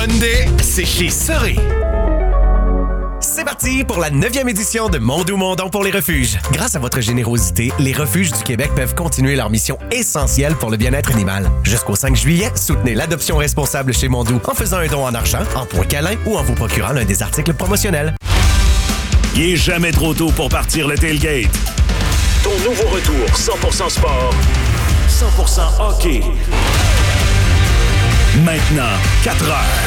Hyundai, c'est chez Soré. C'est parti pour la 9e édition de Mondou Mondon pour les refuges. Grâce à votre générosité, les refuges du Québec peuvent continuer leur mission essentielle pour le bien-être animal. Jusqu'au 5 juillet, soutenez l'adoption responsable chez Mondou en faisant un don en argent, en points câlins ou en vous procurant l'un des articles promotionnels. Il est jamais trop tôt pour partir le tailgate. Ton nouveau retour 100% sport, 100% hockey. Maintenant, 4 heures.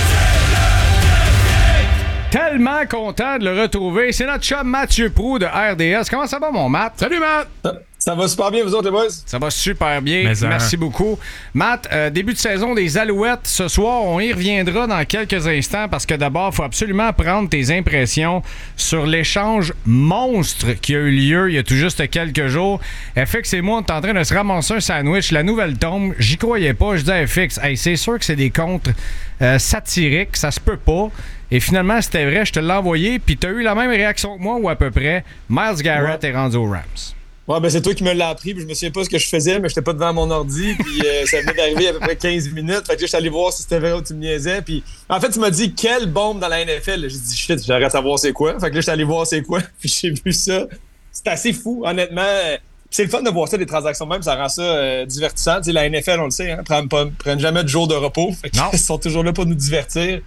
Tellement content de le retrouver. C'est notre chum Mathieu Proulx de RDS. Comment ça va, mon Matt? Salut, Matt! Ça va super bien, vous autres, les boys? Ça va super bien. Merci beaucoup. Matt, début de saison des Alouettes. Ce soir, on y reviendra dans quelques instants parce que d'abord, il faut absolument prendre tes impressions sur l'échange monstre qui a eu lieu il y a tout juste quelques jours. FX et moi, on est en train de se ramasser un sandwich. La nouvelle tombe. J'y croyais pas. Je dis à FX, hey, c'est sûr que c'est des contres satiriques. Ça se peut pas. Et finalement, c'était vrai, je te l'ai envoyé, puis tu as eu la même réaction que moi, ou à peu près. Miles Garrett est rendu aux Rams. Ouais, ben c'est toi qui me l'as appris, puis je me souviens pas ce que je faisais, mais j'étais pas devant mon ordi, puis ça venait d'arriver à peu près 15 minutes. Fait que je suis allé voir si c'était vrai ou tu me niaisais. Puis en fait, tu m'as dit quelle bombe dans la NFL. J'ai dit shit, j'arrête de savoir c'est quoi. Fait que là, j'étais allé voir c'est quoi, puis j'ai vu ça. C'est assez fou, honnêtement. C'est le fun de voir ça, des transactions même, ça rend ça divertissant. Tu sais, la NFL, on le sait, prennent jamais de jour de repos. Fait qu'ils sont toujours là pour nous divertir.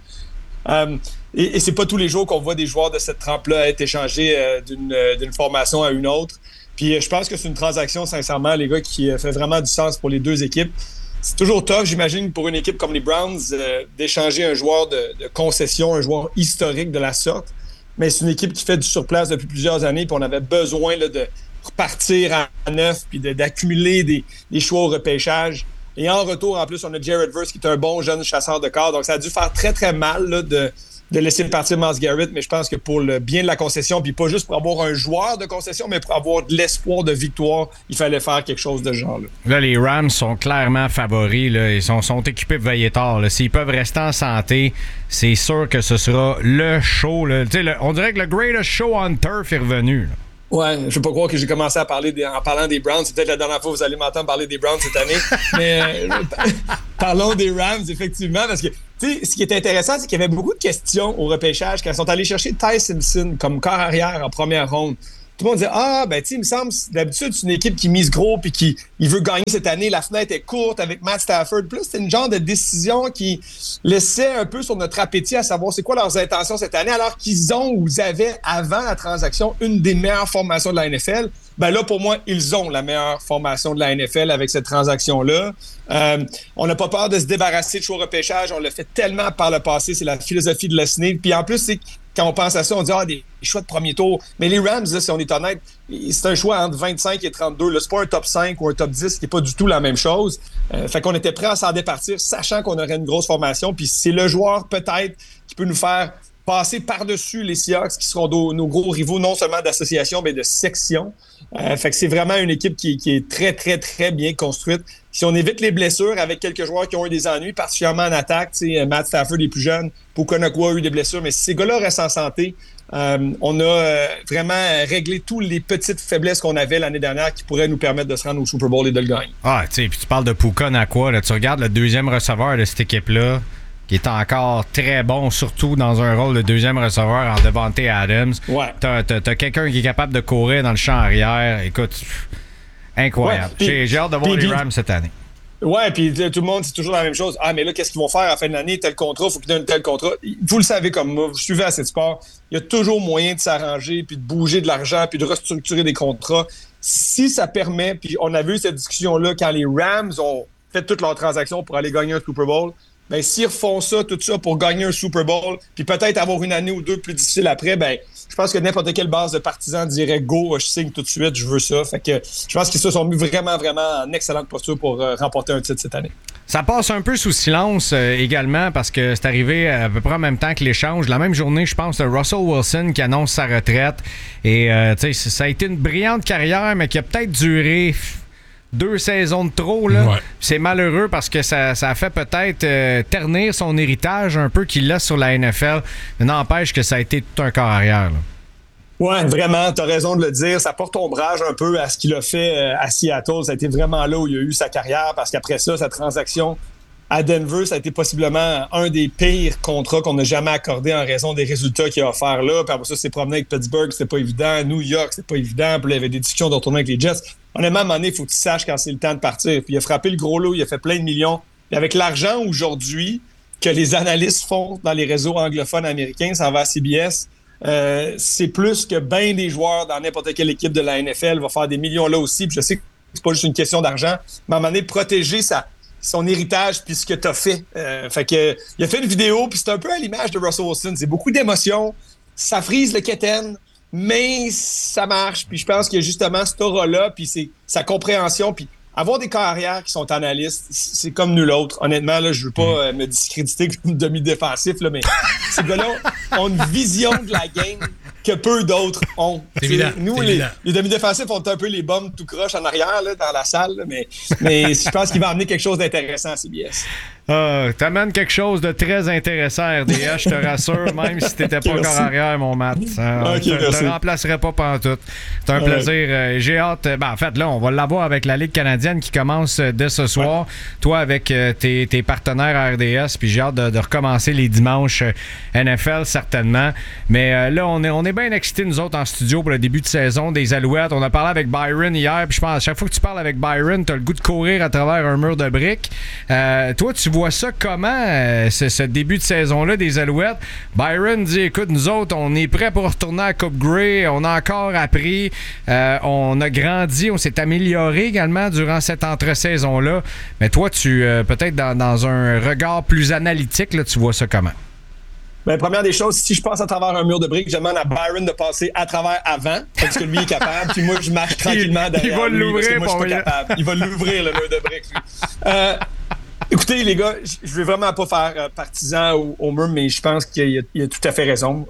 Et c'est pas tous les jours qu'on voit des joueurs de cette trempe-là être échangés d'une formation à une autre. Puis je pense que c'est une transaction, sincèrement, les gars, qui fait vraiment du sens pour les deux équipes. C'est toujours tough, j'imagine, pour une équipe comme les Browns, d'échanger un joueur de concession, un joueur historique de la sorte. Mais c'est une équipe qui fait du surplace depuis plusieurs années, puis on avait besoin là, de repartir à neuf, puis d'accumuler des choix au repêchage. Et en retour, en plus, on a Jared Verse qui est un bon jeune chasseur de corps. Donc, ça a dû faire très, très mal là, de laisser partir Myles Garrett. Mais je pense que pour le bien de la concession, puis pas juste pour avoir un joueur de concession, mais pour avoir de l'espoir de victoire, il fallait faire quelque chose de ce genre-là. Là, les Rams sont clairement favoris. Là. Ils sont équipés pour veiller tard. Là. S'ils peuvent rester en santé, c'est sûr que ce sera le show. Là. On dirait que le greatest show on turf est revenu. Là. Ouais, je ne veux pas croire que j'ai commencé à parler en parlant des Browns. C'est peut-être la dernière fois que vous allez m'entendre parler des Browns cette année. Mais parlons des Rams, effectivement, parce que ce qui est intéressant, c'est qu'il y avait beaucoup de questions au repêchage quand ils sont allés chercher Ty Simpson comme corps arrière en première ronde. Tout le monde disait il me semble, d'habitude, c'est une équipe qui mise gros puis qui veut gagner cette année. La fenêtre est courte avec Matt Stafford. Puis là, c'était une genre de décision qui laissait un peu sur notre appétit à savoir c'est quoi leurs intentions cette année, alors qu'ils avaient, avant la transaction, une des meilleures formations de la NFL. Ben là, pour moi, ils ont la meilleure formation de la NFL avec cette transaction-là. On n'a pas peur de se débarrasser de choix repêchage. On l'a fait tellement par le passé. C'est la philosophie de Lesney. Puis en plus, c'est quand on pense à ça, on dit des choix de premier tour. Mais les Rams, là, si on est honnête, c'est un choix entre 25 et 32. Là, c'est pas un top 5 ou un top 10 qui n'est pas du tout la même chose. Fait qu'on était prêt à s'en départir, sachant qu'on aurait une grosse formation. Puis c'est le joueur, peut-être, qui peut nous faire passer par-dessus les Seahawks, qui seront nos gros rivaux, non seulement d'association, mais de section. Fait que c'est vraiment une équipe qui est très, très, très bien construite. Si on évite les blessures avec quelques joueurs qui ont eu des ennuis, particulièrement en attaque, Matt Stafford est plus jeune, Puka Nacua a eu des blessures, mais si ces gars-là restent en santé, on a vraiment réglé toutes les petites faiblesses qu'on avait l'année dernière qui pourraient nous permettre de se rendre au Super Bowl et de le gagner. Ah, tu sais, puis tu parles de Puka Nacua, là, tu regardes le deuxième receveur de cette équipe-là, qui est encore très bon, surtout dans un rôle de deuxième receveur en Devontae Adams. Ouais. T'as quelqu'un qui est capable de courir dans le champ arrière. Écoute, incroyable. Ouais, j'ai hâte de voir les Rams cette année. Ouais, puis tout le monde, c'est toujours la même chose. Ah, mais là, qu'est-ce qu'ils vont faire à la fin de l'année? Tel contrat, il faut qu'ils donnent tel contrat. Vous le savez comme moi, vous suivez assez de sport. Il y a toujours moyen de s'arranger, puis de bouger de l'argent, puis de restructurer des contrats. Si ça permet, puis on a vu cette discussion-là quand les Rams ont fait toutes leurs transactions pour aller gagner un Super Bowl, ben s'ils refont ça, tout ça pour gagner un Super Bowl, puis peut-être avoir une année ou deux plus difficile après, ben je pense que n'importe quelle base de partisans dirait « Go, je signe tout de suite, je veux ça ». Fait que je pense qu'ils se sont mis vraiment, vraiment en excellente posture pour remporter un titre cette année. Ça passe un peu sous silence également parce que c'est arrivé à peu près en même temps que l'échange. La même journée, je pense, de Russell Wilson qui annonce sa retraite. Et ça a été une brillante carrière, mais qui a peut-être duré 2 saisons de trop, là. Ouais. C'est malheureux parce que ça a fait peut-être ternir son héritage un peu qu'il laisse sur la NFL. Mais n'empêche que ça a été tout un corps arrière, là. Ouais, vraiment, t'as raison de le dire. Ça porte ombrage un peu à ce qu'il a fait à Seattle. Ça a été vraiment là où il a eu sa carrière parce qu'après ça, sa transaction à Denver, ça a été possiblement un des pires contrats qu'on n'a jamais accordé en raison des résultats qu'il a offert là. Puis après ça, c'est promené avec Pittsburgh, c'était pas évident. New York, c'était pas évident. Puis là, il y avait des discussions de retourner avec les Jets. Honnêtement, à un moment donné, il faut que tu saches quand c'est le temps de partir. Puis il a frappé le gros lot, il a fait plein de millions. Puis avec l'argent aujourd'hui que les analystes font dans les réseaux anglophones américains, ça va à CBS, c'est plus que bien des joueurs dans n'importe quelle équipe de la NFL va faire des millions là aussi. Puis je sais que c'est pas juste une question d'argent, mais à un moment donné, protéger son héritage puis ce que tu as fait. Fait que il a fait une vidéo, puis c'est un peu à l'image de Russell Wilson. C'est beaucoup d'émotions, ça frise le keten, mais ça marche. Puis je pense qu'il y a justement cet aura-là, puis c'est sa compréhension, puis avoir des carrières qui sont analystes, c'est comme nul autre. Honnêtement, là, je veux pas me discréditer comme demi-défensif, là, mais ces gars-là ont une vision de la game que peu d'autres ont. C'est évident, nous, c'est les évident. demi-défensifs, on est un peu les bombes tout croche en arrière là, dans la salle, là, mais je pense qu'il va amener quelque chose d'intéressant à CBS. T'amènes quelque chose de très intéressant, RDS, je te rassure, même si t'étais pas encore arrière, mon Matt. Je te remplacerai pas pantoute. C'est un plaisir. J'ai hâte. En fait, là, on va l'avoir avec la Ligue canadienne qui commence dès ce soir. Ouais. Toi, avec tes partenaires à RDS, puis j'ai hâte de recommencer les dimanches NFL, certainement. Mais là, on est bien excités, nous autres, en studio pour le début de saison des Alouettes. On a parlé avec Byron hier, puis je pense à chaque fois que tu parles avec Byron, t'as le goût de courir à travers un mur de briques. Toi, tu vois ça comment, ce début de saison-là des Alouettes? Byron dit, écoute, nous autres, on est prêts pour retourner à la Coupe Grey, on a encore appris, on a grandi, on s'est amélioré également durant cette entre-saison-là. Mais toi, tu peut-être dans un regard plus analytique, là, tu vois ça comment? Bien, première des choses, si je passe à travers un mur de briques, je demande à Byron de passer à travers avant, parce que lui est capable, puis moi, je marche tranquillement derrière il va lui, l'ouvrir, parce que moi, je suis pas capable. Il va l'ouvrir, le mur de briques, lui. Écoutez, les gars, je veux vraiment pas faire partisan au mur, mais je pense qu'il a tout à fait raison.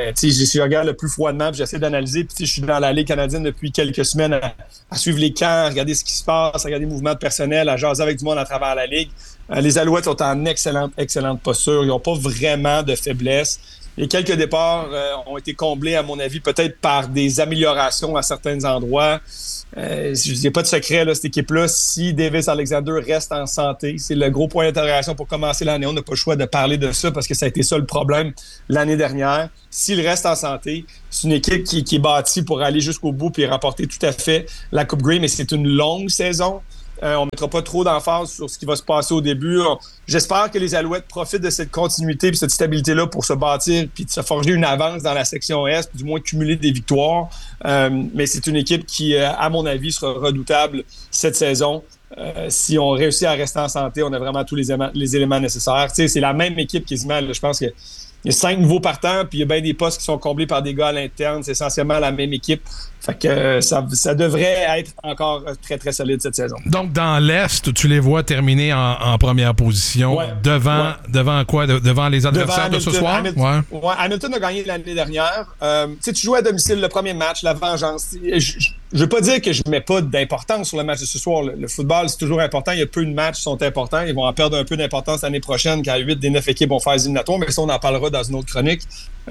Je regarde le plus froidement, puis j'essaie d'analyser. Puis je suis dans la Ligue canadienne depuis quelques semaines à suivre les camps, à regarder ce qui se passe, à regarder les mouvements de personnel, à jaser avec du monde à travers la Ligue. Les Alouettes sont en excellente posture. Ils n'ont pas vraiment de faiblesse. Et quelques départs ont été comblés, à mon avis, peut-être par des améliorations à certains endroits. Il n'y a pas de secret, là, cette équipe-là. Si Davis Alexander reste en santé, c'est le gros point d'interrogation pour commencer l'année. On n'a pas le choix de parler de ça parce que ça a été ça le problème l'année dernière. S'il reste en santé, c'est une équipe qui est bâtie pour aller jusqu'au bout et remporter tout à fait la Coupe Grey, mais c'est une longue saison. On ne mettra pas trop d'emphase sur ce qui va se passer au début. J'espère que les Alouettes profitent de cette continuité et cette stabilité-là pour se bâtir puis de se forger une avance dans la section Est, du moins cumuler des victoires. Mais c'est une équipe qui, à mon avis, sera redoutable cette saison. Si on réussit à rester en santé, on a vraiment tous les éléments nécessaires. Tu sais, c'est la même équipe quasiment. Là, je pense qu'il y a 5 nouveaux partants, puis il y a bien des postes qui sont comblés par des gars à l'interne. C'est essentiellement la même équipe. Fait que ça devrait être encore très, très solide cette saison. Donc, dans l'Est, tu les vois terminer en première position. Ouais, devant quoi? Devant les adversaires de ce soir? Hamilton a gagné l'année dernière. Tu joues à domicile le premier match, la vengeance. Je veux pas dire que je mets pas d'importance sur le match de ce soir. Le football, c'est toujours important. Il y a peu de matchs qui sont importants. Ils vont en perdre un peu d'importance l'année prochaine quand 8 des 9 équipes vont faire les éliminatoires. Mais ça, on en parlera dans une autre chronique.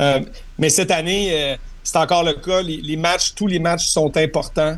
Mais cette année... c'est encore le cas. Tous les matchs sont importants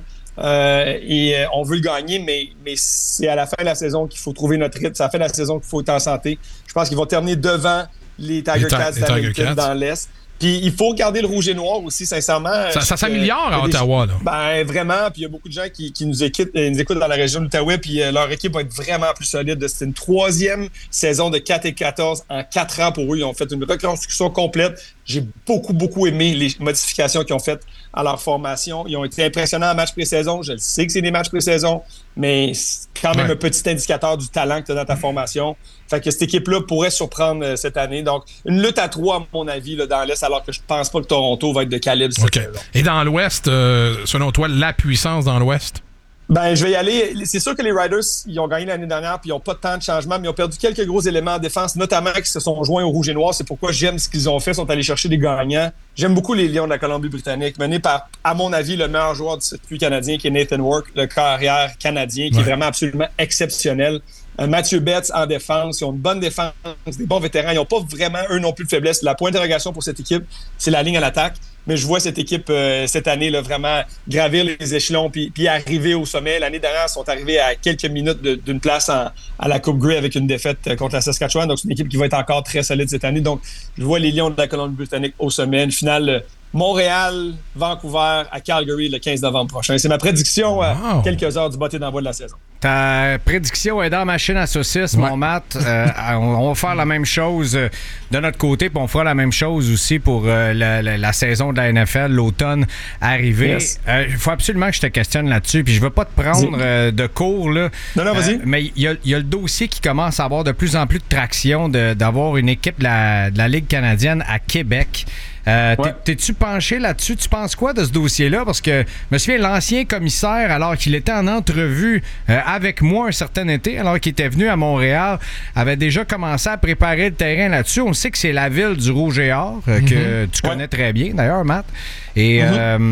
et on veut le gagner, mais c'est à la fin de la saison qu'il faut trouver notre rythme. C'est à la fin de la saison qu'il faut être en santé. Je pense qu'ils vont terminer devant les Tiger Cats d'Hamilton dans l'Est. Puis il faut garder le rouge et noir aussi, sincèrement. Ça s'améliore à Ottawa, là. Ben vraiment, puis il y a beaucoup de gens qui nous écoutent dans la région de l'Outaouais, puis leur équipe va être vraiment plus solide. C'est une 3e saison de 4-14 en 4 ans pour eux. Ils ont fait une reconstruction complète. J'ai beaucoup aimé les modifications qu'ils ont faites à leur formation. Ils ont été impressionnants en match pré-saison. Je sais que c'est des matchs pré-saison, mais c'est quand même un petit indicateur du talent que tu as dans ta formation. Fait que cette équipe-là pourrait surprendre cette année. Donc, une lutte à 3, à mon avis, là, dans l'Est, alors que je pense pas que Toronto va être de calibre cette saison. Et dans l'Ouest, selon toi, la puissance dans l'Ouest? Ben, je vais y aller. C'est sûr que les Riders, ils ont gagné l'année dernière puis ils n'ont pas tant de changements, mais ils ont perdu quelques gros éléments en défense, notamment qui se sont joints au rouge et noir. C'est pourquoi j'aime ce qu'ils ont fait. Ils sont allés chercher des gagnants. J'aime beaucoup les Lions de la Colombie-Britannique, menés par, à mon avis, le meilleur joueur du circuit canadien, qui est Nathan Work, le carrière canadien, qui est vraiment absolument exceptionnel. Mathieu Betts en défense. Ils ont une bonne défense, des bons vétérans. Ils n'ont pas vraiment, eux non plus, de faiblesse. La point d'interrogation pour cette équipe, c'est la ligne à l'attaque. mais je vois cette équipe cette année là, vraiment gravir les échelons puis arriver au sommet. L'année dernière, ils sont arrivés à quelques minutes d'une place à la Coupe Grey avec une défaite contre la Saskatchewan. Donc, c'est une équipe qui va être encore très solide cette année. Donc, je vois les Lions de la Colombie-Britannique au sommet. Une finale Montréal, Vancouver à Calgary le 15 novembre prochain. C'est ma prédiction à quelques heures du botté d'envoi de la saison. Ta prédiction est dans la machine à saucisses, mon Matt. On va faire la même chose de notre côté, puis on fera la même chose aussi pour la saison de la NFL, l'automne arrivé. Il faut absolument que je te questionne là-dessus, puis je veux pas te prendre de cours, là. Non, vas-y. Mais il y a le dossier qui commence à avoir de plus en plus de traction d'avoir une équipe de la Ligue canadienne à Québec. T'es-tu penché là-dessus? Tu penses quoi de ce dossier-là? Parce que je me souviens, l'ancien commissaire, alors qu'il était en entrevue avec moi un certain été, alors qu'il était venu à Montréal, avait déjà commencé à préparer le terrain là-dessus. On sait que c'est la ville du Rouge et Or, que tu connais très bien, d'ailleurs, Matt. Et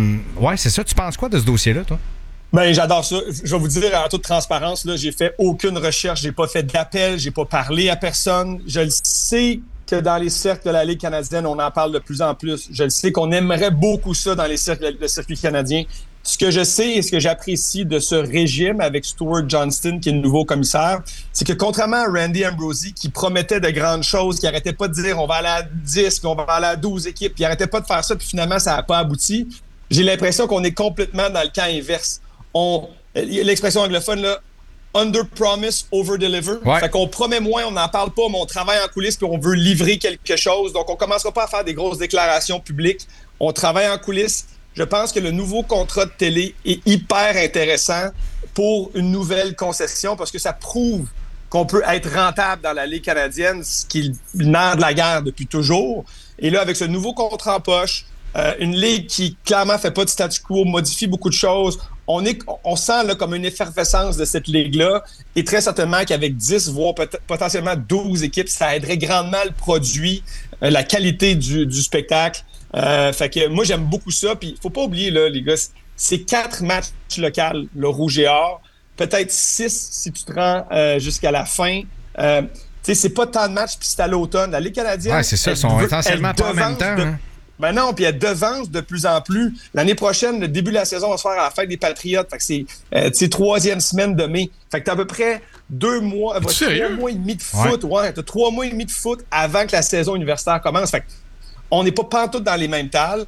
c'est ça. Tu penses quoi de ce dossier-là, toi? Ben, j'adore ça. Je vais vous dire en toute transparence, là, j'ai fait aucune recherche, j'ai pas fait d'appel, j'ai pas parlé à personne. Je le sais que dans les cercles de la Ligue canadienne, on en parle de plus en plus. Je le sais qu'on aimerait beaucoup ça dans le circuit canadien. Ce que je sais et ce que j'apprécie de ce régime avec Stuart Johnston, qui est le nouveau commissaire, c'est que contrairement à Randy Ambrosie, qui promettait de grandes choses, qui arrêtait pas de dire on va aller à 10, puis on va aller à 12 équipes, puis il arrêtait pas de faire ça, puis finalement, ça n'a pas abouti, j'ai l'impression qu'on est complètement dans le camp inverse. L'expression anglophone, là, under promise, over deliver. Ouais. Fait qu'on promet moins, on n'en parle pas, mais on travaille en coulisses puis on veut livrer quelque chose. Donc, on commencera pas à faire des grosses déclarations publiques. On travaille en coulisses. Je pense que le nouveau contrat de télé est hyper intéressant pour une nouvelle concession parce que ça prouve qu'on peut être rentable dans la Ligue canadienne, ce qui est le nerf de la guerre depuis toujours. Et là, avec ce nouveau contrat en poche, une ligue qui clairement fait pas de statu quo, modifie beaucoup de choses. On sent là, comme une effervescence de cette ligue-là et très certainement qu'avec 10, voire potentiellement 12 équipes, ça aiderait grandement le produit, la qualité du spectacle. Fait que moi, j'aime beaucoup ça. Puis, faut pas oublier, là, les gars, c'est 4 matchs locaux, le Rouge et Or. Peut-être 6 si tu te rends jusqu'à la fin. Tu sais, c'est pas tant de matchs, puis c'est à l'automne. La Ligue canadienne... Ouais, c'est ça, ils sont essentiellement pas en même temps. Ben non, puis elle devance de plus en plus. L'année prochaine, le début de la saison va se faire à la fête des Patriotes. Fait que c'est 3e semaine de mai. Fait que t'as à peu près 2 mois, 3 mois et demi de foot. Ouais, t'as 3 mois et demi de foot avant que la saison universitaire commence. Fait que on n'est pas pantoute dans les mêmes tales.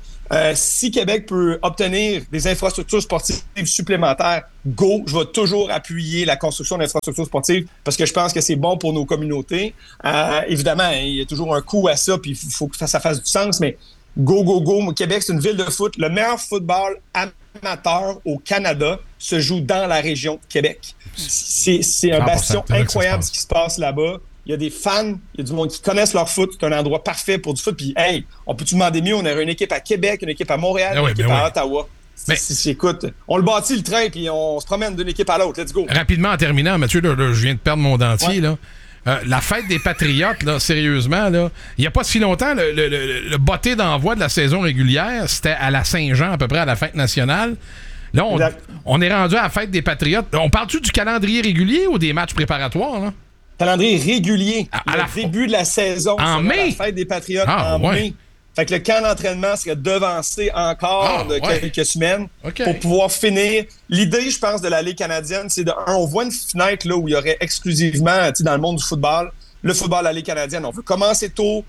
Si Québec peut obtenir des infrastructures sportives supplémentaires, go, je vais toujours appuyer la construction d'infrastructures sportives parce que je pense que c'est bon pour nos communautés. Évidemment, il y a toujours un coût à ça, puis il faut que ça fasse du sens, mais go, go, go. Québec, c'est une ville de foot. Le meilleur football amateur au Canada se joue dans la région de Québec. C'est un bastion incroyable ce qui se passe là-bas. Il y a des fans, il y a du monde qui connaissent leur foot. C'est un endroit parfait pour du foot. Puis, hey, on peut-tu demander mieux? On aurait une équipe à Québec, une équipe à Montréal, une équipe à Ottawa. Écoute, on le bâtit le train puis on se promène d'une équipe à l'autre. Let's go. Rapidement, en terminant, Mathieu, là, je viens de perdre mon dentier, là. La fête des Patriotes, là, sérieusement, là, il n'y a pas si longtemps, le botté d'envoi de la saison régulière, c'était à la Saint-Jean, à peu près à la fête nationale. Là, on est rendu à la fête des Patriotes. On parle-tu du calendrier régulier ou des matchs préparatoires, là? Calendrier régulier. Début de la saison. En mai? La fête des Patriotes en mai. Fait que le camp d'entraînement serait devancé encore quelques semaines pour pouvoir finir. L'idée, je pense, de la Ligue canadienne, c'est on voit une fenêtre là où il y aurait exclusivement, dans le monde du football, le football de la Ligue canadienne. On veut commencer tôt.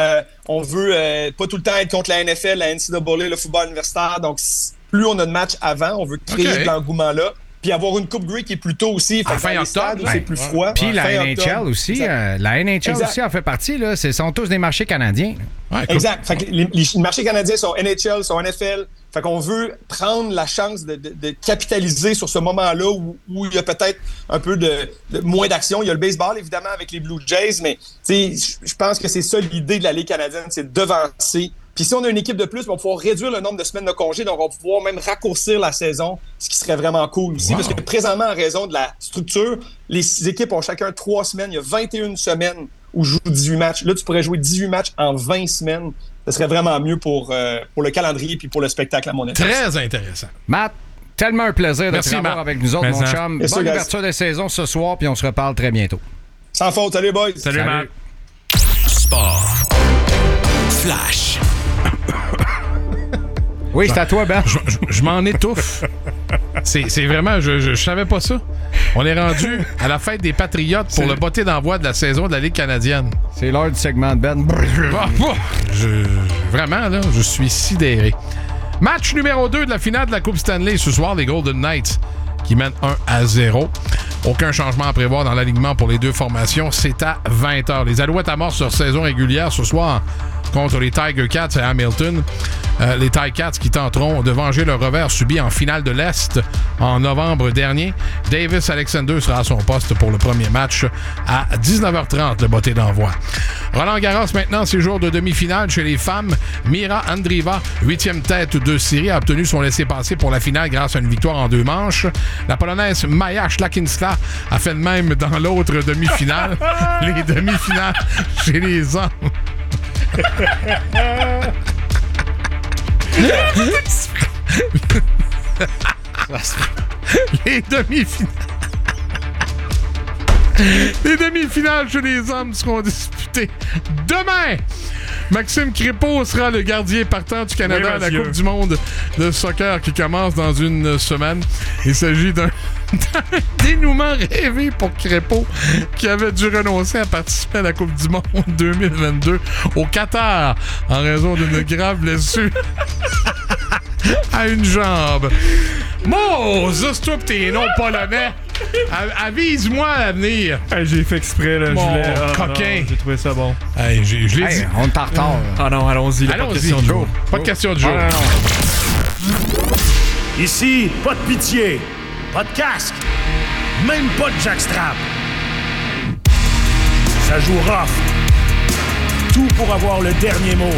On veut pas tout le temps être contre la NFL, la NCAA, le football universitaire. Donc, plus on a de matchs avant, on veut créer de l'engouement là. Puis avoir une Coupe Grey qui est plus tôt aussi. Fin octobre, c'est plus froid. Puis la NHL aussi. La NHL aussi en fait partie. Là. Ce sont tous des marchés canadiens. Ouais, cool. Exact. Fait que les marchés canadiens sont NHL, sont NFL. Fait qu'on veut prendre la chance de capitaliser sur ce moment-là où il y a peut-être un peu de moins d'action. Il y a le baseball, évidemment, avec les Blue Jays. Mais je pense que c'est ça l'idée de la Ligue canadienne, c'est de devancer. Puis si on a une équipe de plus, on va pouvoir réduire le nombre de semaines de congés, donc on va pouvoir même raccourcir la saison, ce qui serait vraiment cool aussi. Wow. Parce que présentement, en raison de la structure, les équipes ont chacun 3 semaines. Il y a 21 semaines où je joue 18 matchs. Là, tu pourrais jouer 18 matchs en 20 semaines. Ce serait vraiment mieux pour le calendrier puis pour le spectacle à mon avis. Très intéressant. Matt, tellement un plaisir de te avoir avec nous autres, mon chum. Bonne ouverture de saison ce soir, puis on se reparle très bientôt. Sans faute. Salut, boys. Salut. Matt. Sport. Flash. Oui, c'est à toi, Ben. Je m'en étouffe. C'est vraiment... Je savais pas ça. On est rendu à la fête des Patriotes pour le botté d'envoi de la saison de la Ligue canadienne. C'est l'heure du segment de Ben. Vraiment, là, je suis sidéré. Match numéro 2 de la finale de la Coupe Stanley ce soir, les Golden Knights qui mènent 1-0. Aucun changement à prévoir dans l'alignement pour les deux formations. C'est à 20h. Les Alouettes amorcent leur saison régulière ce soir contre les Tiger Cats à Hamilton. Les Tiger Cats qui tenteront de venger leur revers subi en finale de l'Est en novembre dernier. Davis Alexander sera à son poste pour le premier match à 19h30, le botté d'envoi. Roland Garros maintenant, ses jours de demi-finale chez les femmes. Mira Andreeva, 8e tête de série, a obtenu son laissez-passer pour la finale grâce à une victoire en 2 manches. La Polonaise Maja Szlakinska a fait de même dans l'autre demi-finale. Les demi-finales chez les hommes. Les demi-finales. Les demi-finales chez les hommes seront disputées demain. Maxime Crépeau sera le gardien partant du Canada à la Coupe du monde de soccer qui commence dans une semaine. Il s'agit d'un dénouement rêvé pour Crépeau qui avait dû renoncer à participer à la Coupe du monde 2022 au Qatar en raison d'une grave blessure à une jambe. Moses, toi pis tes noms polonais. Avise-moi à l'avenir. Hey, j'ai fait exprès, là. Mon coquin. Non, j'ai trouvé ça bon. Hey, je l'ai dit. On est en retard. Ah non, allons-y. Pas de question du jour. Pas de question du jour. Ici, pas de pitié, pas de casque, même pas de jackstrap. Ça joue rough. Tout pour avoir le dernier mot.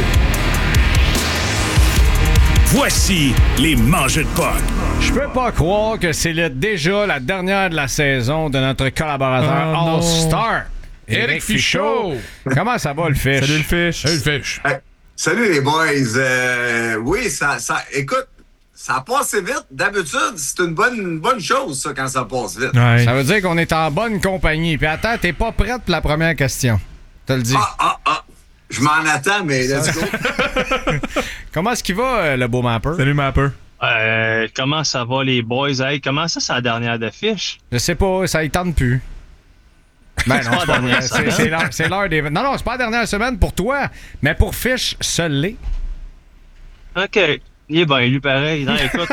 Voici les mangeux de potes. Je peux pas croire que c'est déjà la dernière de la saison de notre collaborateur All-Star, Éric Fichaud. Comment ça va, le Fish? Salut, le Fish. Salut, le Fish. Hey, salut, les boys. Oui, écoute, ça passe vite. D'habitude, c'est une bonne chose, ça, quand ça passe vite. Ouais. Ça veut dire qu'on est en bonne compagnie. Puis attends, t'es pas prête pour la première question. Je te le dis. Je m'en attends, mais let's go. Comment est-ce qu'il va, le beau Mapper? Salut, Mapper. Comment ça va, les boys? Hey, comment ça, c'est la dernière de fiche? Je sais pas, ça y tente plus. Ben non, c'est pas vrai. C'est l'heure des... Non, c'est pas la dernière semaine pour toi, mais pour Fish, seul l'est. OK. Il est bien élu pareil. Non, écoute,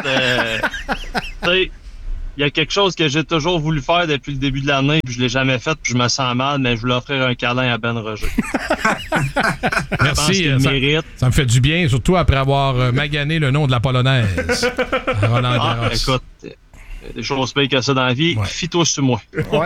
il y a quelque chose que j'ai toujours voulu faire depuis le début de l'année, puis je l'ai jamais fait, puis je me sens mal, mais je voulais offrir un câlin à Ben Roger. Merci. Ça me fait du bien, surtout après avoir magané le nom de la Polonaise. Roland Garros. Écoute, des choses pires que ça dans la vie. Ouais. Fie-toi sur moi. Ouais.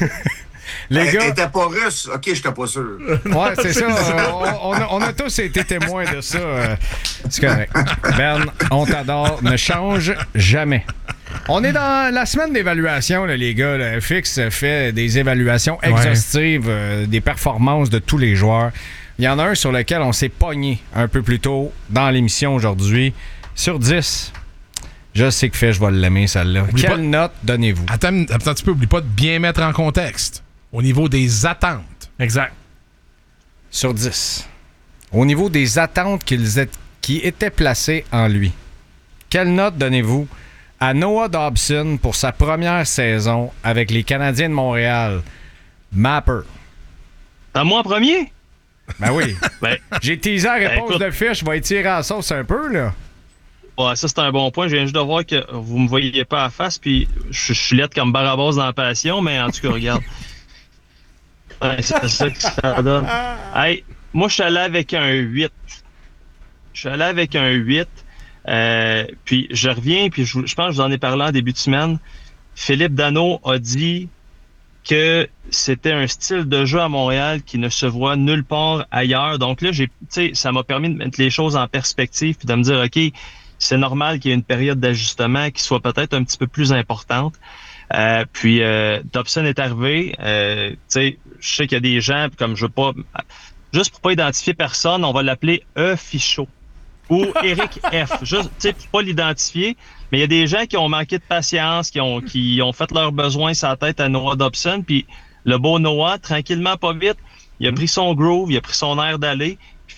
Les gars... T'étais pas russe? OK, j'étais pas sûr. Ouais, c'est ça. On a tous été témoins de ça. C'est correct. Ben, on t'adore. Ne change jamais. On est dans la semaine d'évaluation, là, les gars. Là. FX fait des évaluations exhaustives des performances de tous les joueurs. Il y en a un sur lequel on s'est pogné un peu plus tôt dans l'émission aujourd'hui. Sur 10, je sais que je vais l'aimer, celle-là. Quelle note donnez-vous? Attends un petit peu, oublie pas de bien mettre en contexte. Au niveau des attentes. Exact. Sur 10. Au niveau des attentes qui étaient placées en lui. Quelle note donnez-vous à Noah Dobson pour sa première saison avec les Canadiens de Montréal? Mapper. À moi en premier? Ben oui. J'ai teasé la réponse de Fish. Je vais étirer à la sauce un peu, là. Ouais, ça, c'est un bon point. Je viens juste de voir que vous me voyez pas à la face, puis je suis laide comme Barabas dans la passion, mais en tout cas, regarde. Ouais, c'est ça que ça donne. Hey, moi, je suis allé avec un 8. Je suis allé avec un 8. Puis je reviens, puis je pense que je vous en ai parlé en début de semaine. Philippe Danault a dit que c'était un style de jeu à Montréal qui ne se voit nulle part ailleurs. Donc là, ça m'a permis de mettre les choses en perspective puis de me dire, OK, c'est normal qu'il y ait une période d'ajustement qui soit peut-être un petit peu plus importante. Puis Dobson est arrivé. Je sais qu'il y a des gens, comme je veux pas... Juste pour pas identifier personne, on va l'appeler Fichaud. Ou Eric F. Juste, pour pas l'identifier. Mais il y a des gens qui ont manqué de patience, qui ont fait leurs besoins sur la tête à Noah Dobson. Puis le beau Noah, tranquillement, pas vite, il a pris son groove, il a pris son air d'aller. Puis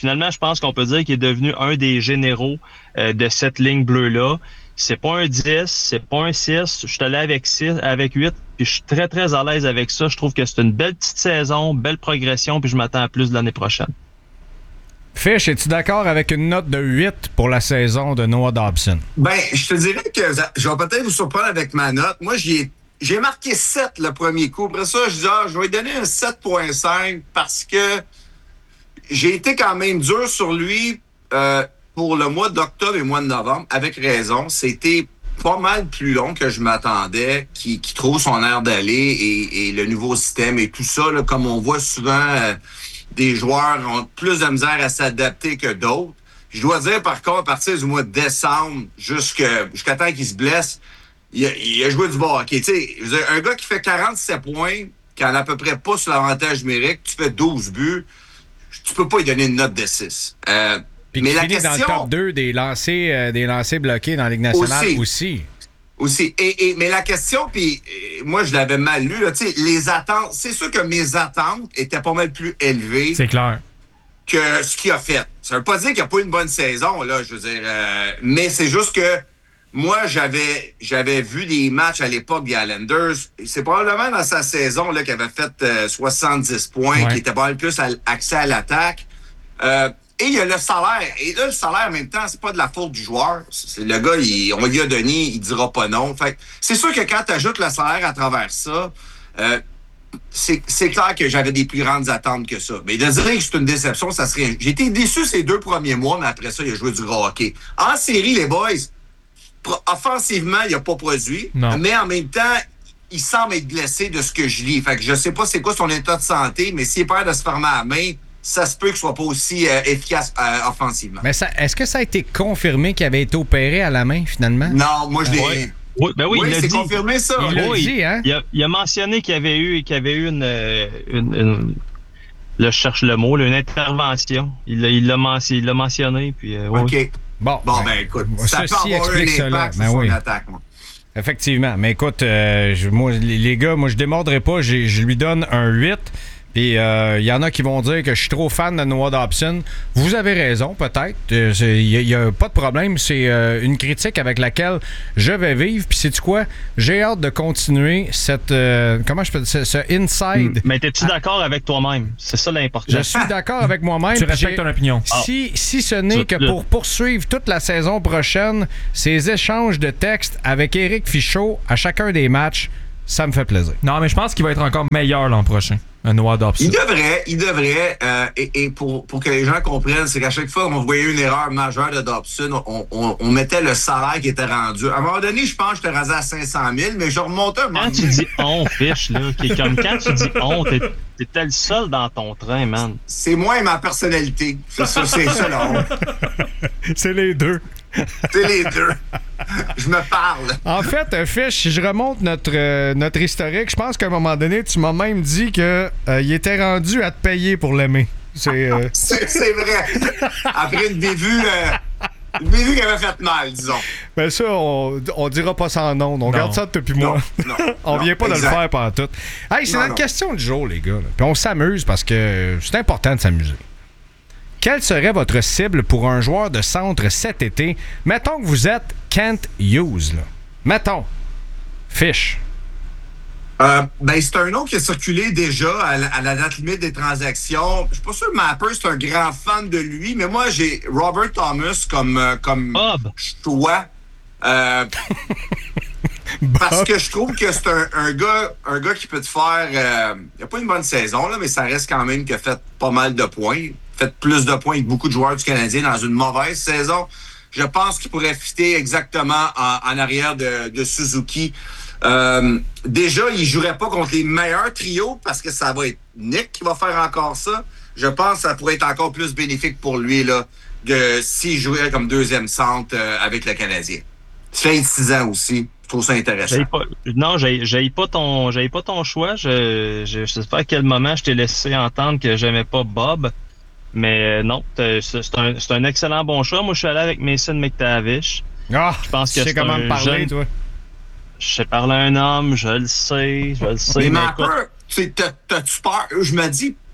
finalement, je pense qu'on peut dire qu'il est devenu un des généraux de cette ligne bleue-là. C'est pas un 10, c'est pas un 6. Je suis allé avec 6, avec 8, puis je suis très, très à l'aise avec ça. Je trouve que c'est une belle petite saison, belle progression, puis je m'attends à plus de l'année prochaine. Fish, es-tu d'accord avec une note de 8 pour la saison de Noah Dobson? Ben, je te dirais que je vais peut-être vous surprendre avec ma note. Moi, j'ai marqué 7 le premier coup. Après ça, je dis, je vais lui donner un 7.5 parce que j'ai été quand même dur sur lui pour le mois d'octobre et le mois de novembre, avec raison. C'était pas mal plus long que je m'attendais, qui trouve son air d'aller et le nouveau système et tout ça, là, comme on voit souvent, des joueurs ont plus de misère à s'adapter que d'autres. Je dois dire, par contre, à partir du mois de décembre jusqu'à temps qu'il se blesse, il a joué du bon hockey. Tu sais, un gars qui fait 47 points, qui en a à peu près pas sur l'avantage numérique, tu fais 12 buts, tu peux pas lui donner une note de 6. Puis mais la question, dans le top 2 des lancers bloqués dans la Ligue nationale aussi. Mais la question, puis moi, je l'avais mal lu, tu sais, les attentes, c'est sûr que mes attentes étaient pas mal plus élevées. C'est clair. Que ce qu'il a fait. Ça veut pas dire qu'il n'y a pas eu une bonne saison, là, je veux dire, mais c'est juste que moi, j'avais vu des matchs à l'époque des Islanders. C'est probablement dans sa saison là qu'il avait fait 70 points, qui était pas mal plus accès à l'attaque. Et il y a le salaire. Et là, le salaire, en même temps, c'est pas de la faute du joueur. C'est le gars, on lui a donné, il dira pas non. Fait c'est sûr que quand tu ajoutes le salaire à travers ça, c'est clair que j'avais des plus grandes attentes que ça. Mais de dire que c'est une déception, ça serait... J'ai été déçu ces 2 premiers mois, mais après ça, il a joué du gros hockey. En série, les boys, offensivement, il n'a pas produit. Non. Mais en même temps, il semble être blessé de ce que je lis. Fait que je sais pas c'est quoi son état de santé, mais s'il est peur de se fermer à la main, ça se peut qu'il soit pas aussi efficace offensivement. Mais est-ce que ça a été confirmé qu'il avait été opéré à la main, finalement? Non, moi, je l'ai... Oui, il c'est dit. Confirmé, ça. Il l'a dit, hein? Il a mentionné qu'il y avait eu une là, je cherche le mot, une intervention. Il l'a mentionné, puis... OK. Bon, ben écoute, ça peut avoir un impact sur son attaque, moi. Effectivement. Mais écoute, moi, les gars, moi, je démordrai pas. Je lui donne un 8. Puis il y en a qui vont dire que je suis trop fan de Noah Dobson. Vous avez raison, peut-être. Il n'y a pas de problème. C'est une critique avec laquelle je vais vivre. Puis sais-tu quoi? J'ai hâte de continuer cette... comment je peux dire? Ce inside. Mais es-tu d'accord avec toi-même? C'est ça l'important. Je suis d'accord avec moi-même. Tu respectes ton opinion. Si ce n'est que pour poursuivre toute la saison prochaine, ces échanges de textes avec Éric Fichaud à chacun des matchs, ça me fait plaisir. Non, mais je pense qu'il va être encore meilleur l'an prochain. Un Noah Dobson. Il devrait, et pour que les gens comprennent, c'est qu'à chaque fois qu'on voyait une erreur majeure de Dobson, on mettait le salaire qui était rendu. À un moment donné, je pense que je t'ai rasé à 500 000, mais je remontais un moment. Quand tu dis on, Fish, là, comme quand tu dis on, t'es le seul dans ton train, man. C'est moi et ma personnalité. C'est ça la honte. C'est les deux. C'est les deux. Je me parle. En fait, Fish, si je remonte notre historique, je pense qu'à un moment donné, tu m'as même dit que il était rendu à te payer pour l'aimer. C'est vrai. Après une bévue qui avait fait mal, disons. Ben ça, on dira pas ça en ondes. On garde ça depuis moi. On vient pas de le faire pendant tout. Hey, c'est notre question du jour, les gars. Puis on s'amuse parce que c'est important de s'amuser. Quelle serait votre cible pour un joueur de centre cet été? Mettons que vous êtes Kent Hughes, là. Mettons. Fish. C'est un nom qui a circulé déjà à la date limite des transactions. Je suis pas sûr que Mapper, c'est un grand fan de lui, mais moi, j'ai Robert Thomas comme choix. Parce que je trouve que c'est un gars qui peut te faire... il a pas une bonne saison, là, mais ça reste quand même qu'il a fait pas mal de points. Fait plus de points que beaucoup de joueurs du Canadien dans une mauvaise saison. Je pense qu'il pourrait fitter exactement en arrière de Suzuki. Déjà, il jouerait pas contre les meilleurs trios parce que ça va être Nick qui va faire encore ça. Je pense que ça pourrait être encore plus bénéfique pour lui là, s'il jouait comme deuxième centre avec le Canadien. Ça fait 26 ans aussi. Je trouve ça intéressant. J'haïs pas ton choix. Je sais pas à quel moment je t'ai laissé entendre que j'aimais pas Bob. Mais non, c'est un excellent bon choix. Moi, je suis allé avec Mason McTavish. Je pense que c'est comment me parler, jeune... toi. Je sais parler à un homme, je le sais. Mais Mapper, t'as-tu peur? Je me dis,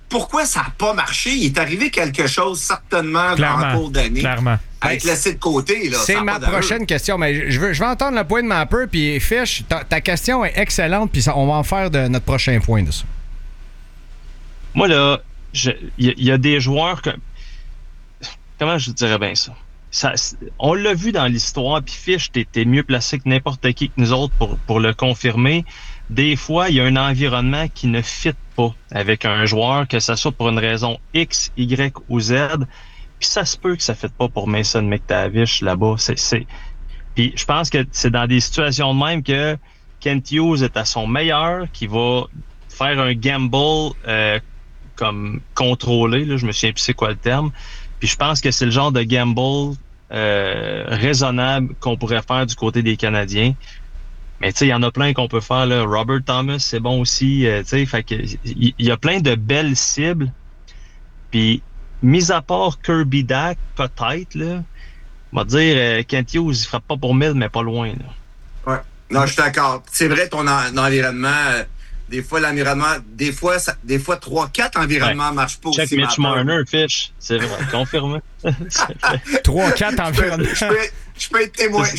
pourquoi ça n'a pas marché? Il est arrivé quelque chose, certainement, dans le cours d'année. Clairement. À être laissé de côté. Là, c'est ma prochaine question, mais je vais entendre le point de Mapper, puis Fish, ta question est excellente, puis on va en faire de notre prochain point de ça. Moi, là, il y a des joueurs que... Comment je dirais bien ça? On l'a vu dans l'histoire, puis Fish, t'es mieux placé que n'importe qui que nous autres pour le confirmer. Des fois, il y a un environnement qui ne fit pas avec un joueur, que ce soit pour une raison X, Y ou Z. Puis ça se peut que ça ne fit pas pour Mason McTavish là-bas. Puis je pense que c'est dans des situations de même que Kent Hughes est à son meilleur, qui va faire un gamble comme contrôlé. Là, je me souviens plus c'est quoi le terme. Puis je pense que c'est le genre de gamble raisonnable qu'on pourrait faire du côté des Canadiens. Mais tu sais, il y en a plein qu'on peut faire, là. Robert Thomas, c'est bon aussi. Tu sais, fait que il y a plein de belles cibles. Puis, mis à part Kirby Dach, peut-être, là, on va dire, Kent Hughes, il frappe pas pour 1000, mais pas loin, là. Ouais. Non, je suis d'accord. C'est vrai, ton environnement, des fois, l'environnement, des fois 3-4 environnements marchent pas aussi. Check Mitch Marner, Fish. C'est vrai, confirmé. 3-4 environnements. Je peux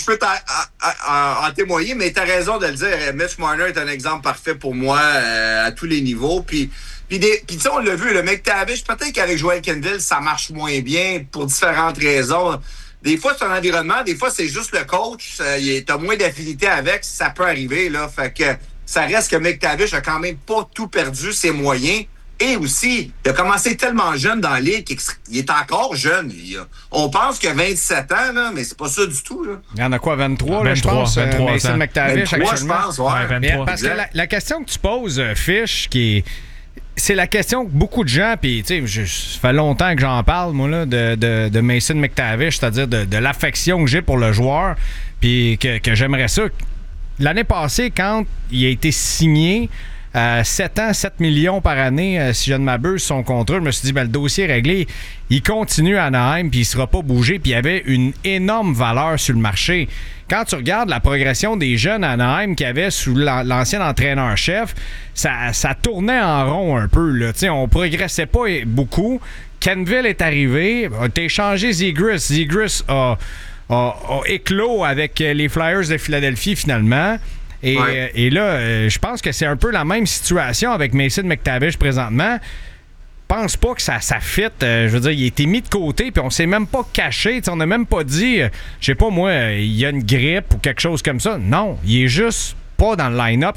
en témoigner, mais tu as raison de le dire. Mitch Marner est un exemple parfait pour moi à tous les niveaux. Puis tu sais, on l'a vu, le McTavish, peut-être qu'avec Joel Quenneville, ça marche moins bien pour différentes raisons. Des fois, c'est un environnement, des fois, c'est juste le coach. Tu as moins d'affinité avec, ça peut arriver. Là. Fait que ça reste que McTavish a quand même pas tout perdu ses moyens. Et aussi, il a commencé tellement jeune dans la ligue qu'il est encore jeune. On pense qu'il a 27 ans, là, mais c'est pas ça du tout. Là. Il y en a quoi, 23, là, je pense, 23 Mason McTavish, 23, actuellement. je pense, ouais. 23. Parce que la question que tu poses, Fish, c'est la question que beaucoup de gens, puis tu sais, ça fait longtemps que j'en parle, moi, là, de Mason McTavish, c'est-à-dire de l'affection que j'ai pour le joueur, puis que j'aimerais ça. L'année passée, quand il a été signé, 7 ans, 7 millions par année, si je ne m'abuse, son contrat, je me suis dit, le dossier est réglé. Il continue à Anaheim, puis il ne sera pas bougé, puis il y avait une énorme valeur sur le marché. Quand tu regardes la progression des jeunes à Anaheim qu'il y avait sous l'ancien entraîneur-chef, ça tournait en rond un peu. Là. On ne progressait pas beaucoup. Quenneville est arrivé, tu as échangé Zegras. Zegras a éclos avec les Flyers de Philadelphie, finalement. Et là, je pense que c'est un peu la même situation avec Mason McTavish présentement. Je pense pas que ça fit. Je veux dire, il a été mis de côté, puis on s'est même pas caché. On n'a même pas dit, je sais pas moi, il y a une grippe ou quelque chose comme ça. Non, il est juste pas dans le line-up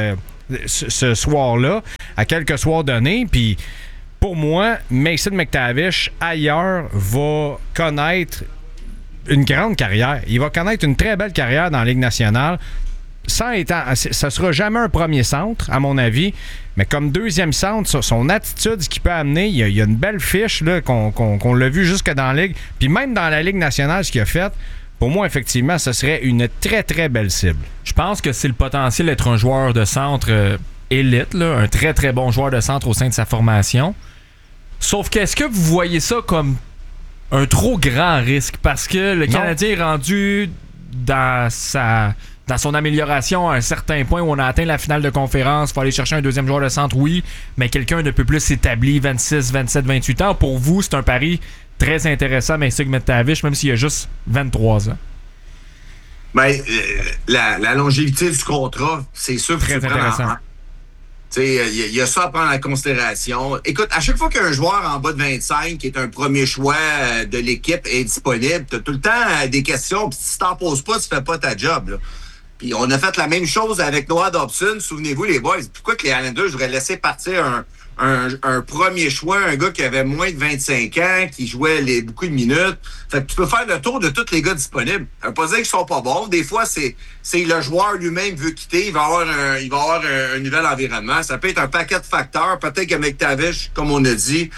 ce soir-là, à quelques soirs donnés. Puis pour moi, Mason McTavish, ailleurs, va connaître une grande carrière. Il va connaître une très belle carrière dans la Ligue nationale. Ça ne sera jamais un premier centre, à mon avis, mais comme deuxième centre, son attitude, ce qu'il peut amener, il y a une belle fiche là, qu'on l'a vu jusque dans la Ligue. Puis même dans la Ligue nationale, ce qu'il a fait, pour moi, effectivement, ce serait une très, très belle cible. Je pense que c'est le potentiel d'être un joueur de centre élite, là, un très, très bon joueur de centre au sein de sa formation. Sauf que, est-ce que vous voyez ça comme un trop grand risque? Parce que le Canadien est rendu dans son amélioration à un certain point où on a atteint la finale de conférence. Il faut aller chercher un deuxième joueur de centre, oui, mais quelqu'un de peu plus établi, 26, 27, 28 ans. Pour vous, c'est un pari très intéressant, Mason McTavish, même s'il a juste 23 ans. Ben, la longévité du contrat, c'est sûr que très intéressant. Il y a ça à prendre en considération. Écoute, à chaque fois qu'un joueur en bas de 25, qui est un premier choix de l'équipe, est disponible, tu as tout le temps des questions, puis si tu t'en poses pas, tu fais pas ta job. Là. Puis on a fait la même chose avec Noah Dobson. Souvenez-vous, les boys, pourquoi que les Islanders devraient laisser partir un premier choix, un gars qui avait moins de 25 ans, qui jouait beaucoup de minutes. Fait que tu peux faire le tour de tous les gars disponibles. Ça veut pas dire qu'ils sont pas bons. Des fois, c'est le joueur lui-même veut quitter. Il va avoir un nouvel environnement. Ça peut être un paquet de facteurs. Peut-être que McTavish, comme on a dit,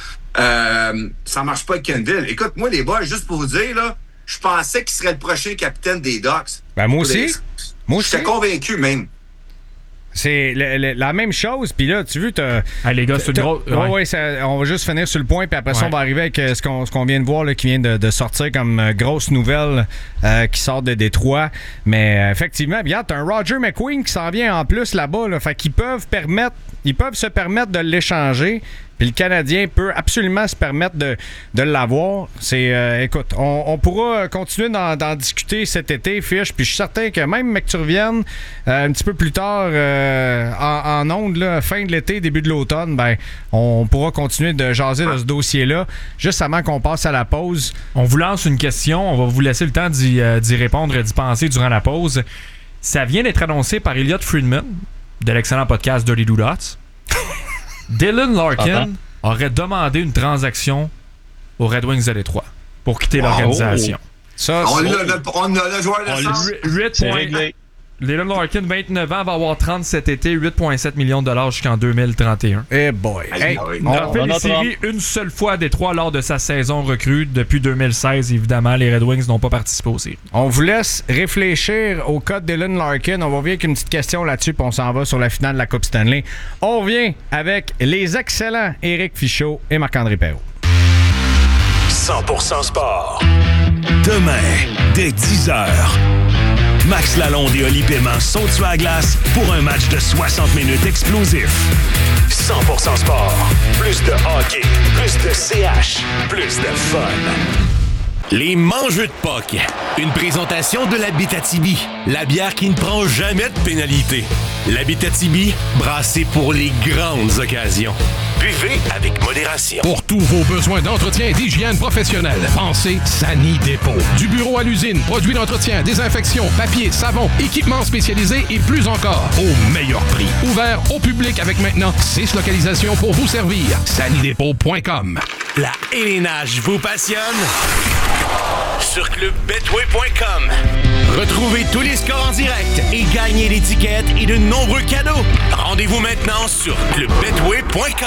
ça marche pas avec Quenneville. Écoute, moi, les boys, juste pour vous dire, là, je pensais qu'il serait le prochain capitaine des Ducks. Ben, moi aussi. J'étais convaincu même. C'est la même chose. Puis là, tu veux, les gars, c'est une grosse... Ouais, on va juste finir sur le point, puis après ça, on va arriver avec ce qu'on vient de voir, là, qui vient de sortir comme grosse nouvelle qui sort de Détroit. Mais effectivement, bien, t'as un Roger McQueen qui s'en vient en plus là-bas. Là, fait qu'ils peuvent se permettre de l'échanger. Puis le Canadien peut absolument se permettre de l'avoir. Écoute, on pourra continuer d'en discuter cet été, Fiche. Puis je suis certain que même que tu reviennes un petit peu plus tard en ondes, là, fin de l'été, début de l'automne, ben on pourra continuer de jaser de ce dossier-là. Juste avant qu'on passe à la pause. On vous lance une question. On va vous laisser le temps d'y répondre et d'y penser durant la pause. Ça vient d'être annoncé par Elliot Friedman de l'excellent podcast Dirty Do Dots. Dylan Larkin aurait demandé une transaction aux Red Wings de Détroit pour quitter l'organisation. Ça, on a le joueur de sens. C'est réglé. Dylan Larkin, 29 ans, va avoir 30 cet été, 8,7 millions de dollars jusqu'en 2031. Eh boy! On a fait les séries une seule fois à Détroit lors de sa saison recrue. Depuis 2016, évidemment, les Red Wings n'ont pas participé aux séries. On vous laisse réfléchir au cas de Dylan Larkin. On va revenir avec une petite question là-dessus, puis on s'en va sur la finale de la Coupe Stanley. On revient avec les excellents Éric Fichaud et Marc-André Perrault. 100% sport. Demain, dès 10h. Max Lalonde et Oli Paiement sont sur la glace pour un match de 60 minutes explosif. 100% sport. Plus de hockey, plus de CH, plus de fun. Les mangeux de POC. Une présentation de l'Abitibi. La bière qui ne prend jamais de pénalité. L'Abitibi, brassée pour les grandes occasions. Buvez avec modération. Pour tous vos besoins d'entretien et d'hygiène professionnelle, pensez Sani Dépôt. Du bureau à l'usine, produits d'entretien, désinfection, papier, savon, équipements spécialisés et plus encore, au meilleur prix. Ouvert au public avec maintenant 6 localisations pour vous servir. sanidépôt.com. La hélénage vous passionne? Sur clubbetway.com. Retrouvez tous les scores en direct et gagnez l'étiquette et de nombreux cadeaux. Rendez-vous maintenant sur clubbetway.com.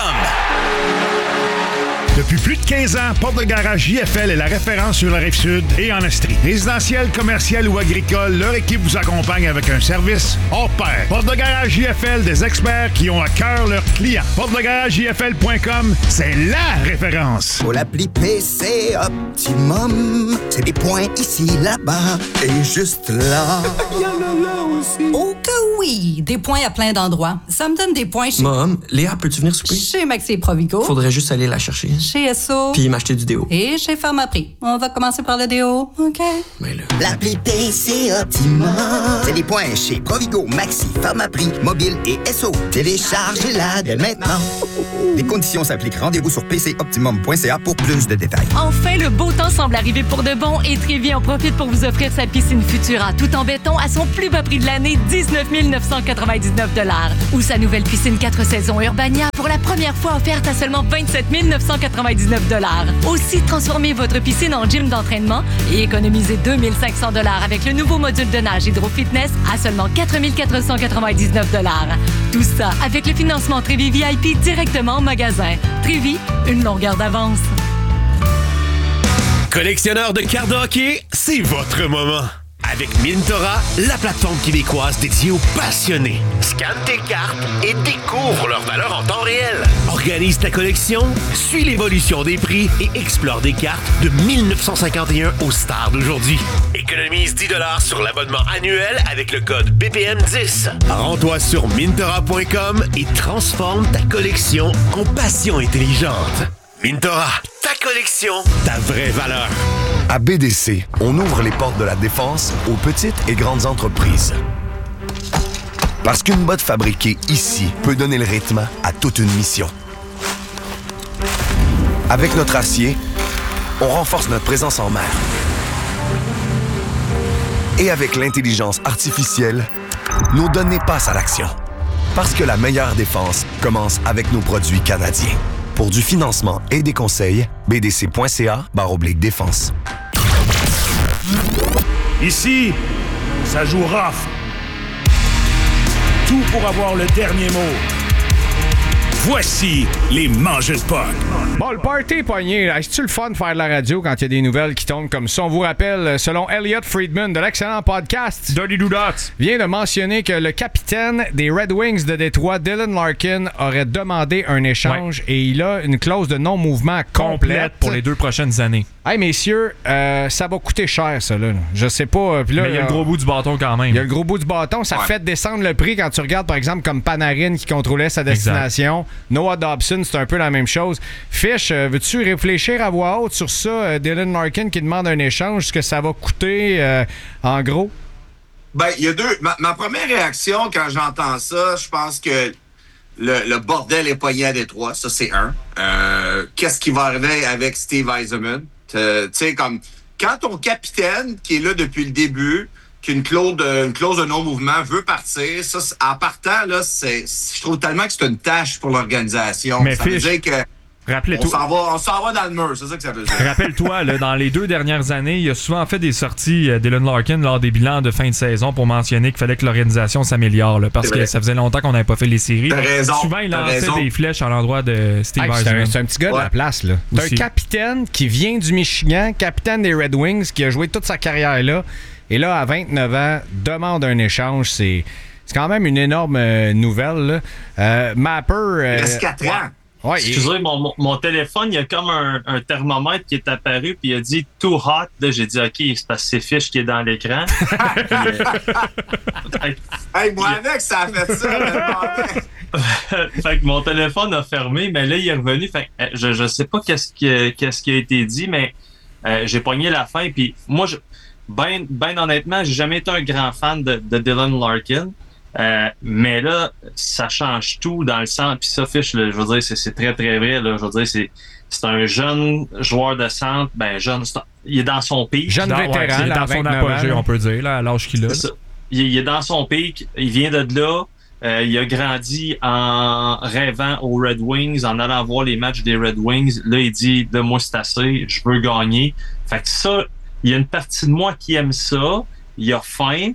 Depuis plus de 15 ans, Porte de Garage JFL est la référence sur la Rive-Sud et en Estrie. Résidentiel, commercial ou agricole, leur équipe vous accompagne avec un service hors pair. Porte de Garage JFL, des experts qui ont à cœur leurs clients. PorteDeGarageJFL.com, c'est la référence. Pour l'appli PC Optimum, c'est des points ici, là-bas et juste là. Il y en a là aussi. Oh que oui! Des points à plein d'endroits. Ça me donne des points chez... Mom, Léa, peux-tu venir souper? Chez Maxi et Provigo. Faudrait juste aller la chercher. Chez Esso. Puis m'acheter du déo. Et chez Pharmaprix. On va commencer par le déo, OK? Mais là... L'appli PC Optimum, c'est des points chez Provigo, Maxi, Pharmaprix, Mobile et Esso. Téléchargez-la dès maintenant. Les conditions s'appliquent. Rendez-vous sur pcoptimum.ca pour plus de détails. Enfin, le beau temps semble arriver pour de bon et Trévi en profite pour vous offrir sa piscine Futura tout en béton à son plus bas prix de l'année, 19 999 $. Ou sa nouvelle piscine 4 saisons Urbania pour la première fois offerte à seulement 27 999 $. Aussi, transformez votre piscine en gym d'entraînement et économisez 2 500 $ avec le nouveau module de nage Hydro Fitness à seulement 4 499 $. Tout ça avec le financement Trévi VIP directement au magasin. Trévi, une longueur d'avance. Collectionneur de cartes de hockey, c'est votre moment. Avec Mintora, la plateforme québécoise dédiée aux passionnés. Scanne tes cartes et découvre leur valeur en temps réel. Organise ta collection, suis l'évolution des prix et explore des cartes de 1951 aux stars d'aujourd'hui. Économise 10 $ sur l'abonnement annuel avec le code BPM10. Rends-toi sur mintora.com et transforme ta collection en passion intelligente. Mintora, ta collection, ta vraie valeur. À BDC, on ouvre les portes de la défense aux petites et grandes entreprises. Parce qu'une botte fabriquée ici peut donner le rythme à toute une mission. Avec notre acier, on renforce notre présence en mer. Et avec l'intelligence artificielle, nos données passent à l'action. Parce que la meilleure défense commence avec nos produits canadiens. Pour du financement et des conseils, bdc.ca/défense. Ici, ça joue rough. Tout pour avoir le dernier mot. Voici les mangeux de POC. Bon, le party pogné. Est-ce-tu le fun de faire de la radio quand il y a des nouvelles qui tombent comme ça? On vous rappelle, selon Elliot Friedman de l'excellent podcast Dirty Do Dots, vient de mentionner que le capitaine des Red Wings de Détroit, Dylan Larkin, aurait demandé un échange et il a une clause de non-mouvement complète pour les 2 prochaines années. Hey, messieurs, ça va coûter cher, ça, là. Je sais pas. Là, mais il y a le gros bout du bâton quand même. Il y a le gros bout du bâton. Ça fait descendre le prix quand tu regardes, par exemple, comme Panarin qui contrôlait sa destination. Exact. Noah Dobson, c'est un peu la même chose. Fish, veux-tu réfléchir à voix haute sur ça? Dylan Larkin qui demande un échange, ce que ça va coûter en gros? Ben, il y a deux. Ma première réaction quand j'entends ça, je pense que le bordel est poigné à Détroit. Ça, c'est un. Qu'est-ce qui va arriver avec Steve Yzerman? Tu sais, comme quand ton capitaine, qui est là depuis le début, qui a une clause de non-mouvement, veut partir, ça, en partant, là, je trouve tellement que c'est une tâche pour l'organisation. Mais ça veut dire que on s'en va dans le mur, c'est ça que ça veut dire. Rappelle-toi, là, dans les 2 dernières années, il a souvent fait des sorties, Dylan Larkin, lors des bilans de fin de saison pour mentionner qu'il fallait que l'organisation s'améliore, là, parce que ça faisait longtemps qu'on n'avait pas fait les séries. T'as raison. Souvent, il lançait des flèches à l'endroit de Steve Yzerman. C'est un petit gars de la place. Là. T'as un capitaine qui vient du Michigan, capitaine des Red Wings, qui a joué toute sa carrière là, et là, à 29 ans, demande un échange. C'est quand même une énorme nouvelle. Mapper... il reste 4 ans. Ouais, excusez, mon téléphone, il y a comme un thermomètre qui est apparu, puis il a dit « too hot ». Là, j'ai dit « OK, c'est parce que c'est Fish qui est dans l'écran. » Hey, moi avec, ça a fait ça. Fait que mon téléphone a fermé, mais là, il est revenu. Fait que, je sais pas qu'est-ce qui a été dit, mais j'ai pogné la fin. Puis moi, ben honnêtement, j'ai jamais été un grand fan de Dylan Larkin. Mais là, ça change tout dans le sens. Puis ça, Fish, là, je veux dire, c'est très, très vrai. Là, je veux dire, c'est un jeune joueur de centre. Ben, jeune, il est dans son pic. Jeune vétéran, il est dans son apogée, on peut dire, là, à l'âge qu'il a. Il est dans son pic. Il vient de là. Il a grandi en rêvant aux Red Wings, en allant voir les matchs des Red Wings. Là, il dit, de moi, c'est assez. Je veux gagner. Fait que ça, il y a une partie de moi qui aime ça. Il a faim.